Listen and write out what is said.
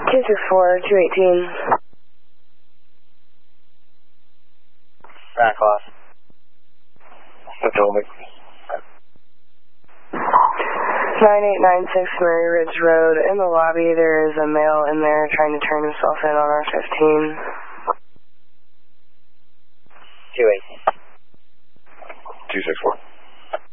264, 218. Back off. Potomac. 9896 Murray Ridge Road. In the lobby, there is a male in there trying to turn himself in on R15.